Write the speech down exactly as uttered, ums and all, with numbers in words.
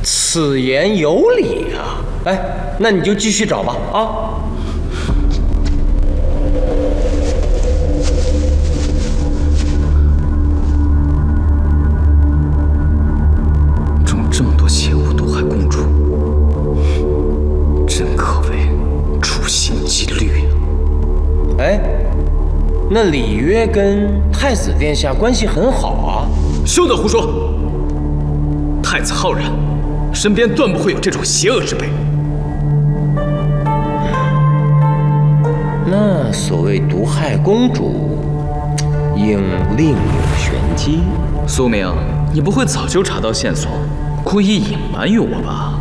此言有理啊！哎，那你就继续找吧啊！ 种这么多邪物毒害公主，真可谓处心积虑啊！ 哎，那里约跟太子殿下关系很好啊！ 休得胡说！太子浩然身边断不会有这种邪恶之辈。 那所谓毒害公主，应另有玄机。 苏明，你不会早就查到线索，故意隐瞒于我吧？